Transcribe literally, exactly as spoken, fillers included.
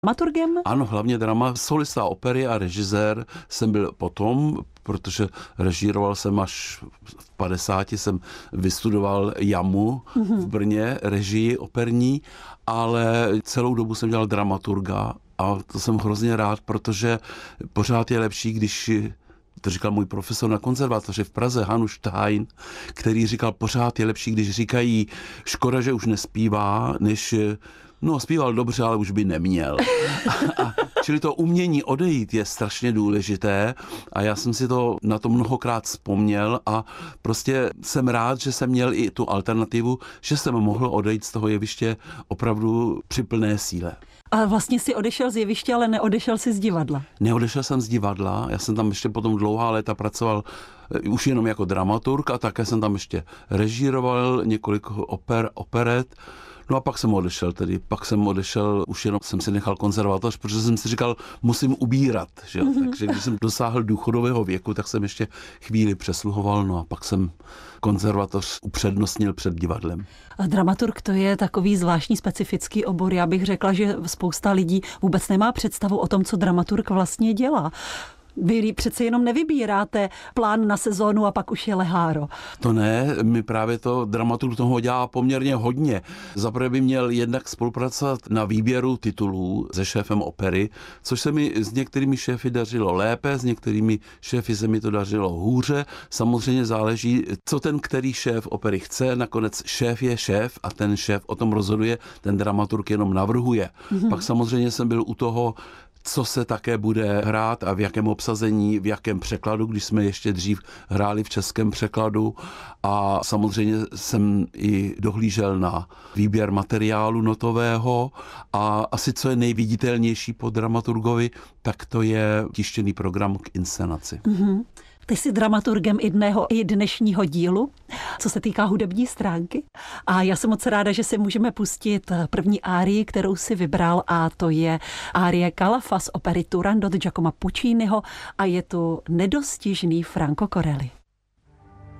Dramaturgem? Ano, hlavně drama, solista opery a režisér jsem byl potom, protože režíroval jsem až v padesáti, jsem vystudoval jamu v Brně, režii operní, ale celou dobu jsem dělal dramaturga a to jsem hrozně rád, protože pořád je lepší, když to říkal můj profesor na konzervatoři v Praze, Hanuš Stein, který říkal, pořád je lepší, když říkají, škoda, že už nespívá, než no, zpíval dobře, ale už by neměl. A, a, čili to umění odejít je strašně důležité a já jsem si to na to mnohokrát vzpomněl a prostě jsem rád, že jsem měl i tu alternativu, že jsem mohl odejít z toho jeviště opravdu při plné síle. A vlastně si odešel z jeviště, ale neodešel si z divadla. Neodešel jsem z divadla, já jsem tam ještě potom dlouhá léta pracoval už jenom jako dramaturg a také jsem tam ještě režíroval několik oper, operet. No a pak jsem odešel tedy, pak jsem odešel, už jenom jsem si nechal konzervatoř, protože jsem si říkal, musím ubírat, že jo? Mm-hmm. Takže když jsem dosáhl důchodového věku, tak jsem ještě chvíli přesluhoval, no a pak jsem konzervatoř upřednostnil před divadlem. A dramaturg to je takový zvláštní specifický obor. Já bych řekla, že spousta lidí vůbec nemá představu o tom, co dramaturg vlastně dělá. Vy přece jenom nevybíráte plán na sezónu a pak už je leháro. To ne, mi právě to dramaturg toho dělá poměrně hodně. Zaprvé by měl jednak spolupracovat na výběru titulů se šéfem opery, což se mi s některými šéfy dařilo lépe, s některými šéfy se mi to dařilo hůře. Samozřejmě záleží, co ten který šéf opery chce. Nakonec šéf je šéf a ten šéf o tom rozhoduje, ten dramaturg jenom navrhuje. Mm-hmm. Pak samozřejmě jsem byl u toho, co se také bude hrát a v jakém obsazení, v jakém překladu, když jsme ještě dřív hráli v českém překladu. A samozřejmě jsem i dohlížel na výběr materiálu notového a asi co je nejviditelnější po dramaturgovi, tak to je tištěný program k inscenaci. Mm-hmm. Ty jsi dramaturgem i, dného, i dnešního dílu, co se týká hudební stránky. A já jsem moc ráda, že si můžeme pustit první árii, kterou si vybral, a to je árie Calafa z opery Turandot Giacomo Pucciniho a je tu nedostižný Franco Corelli.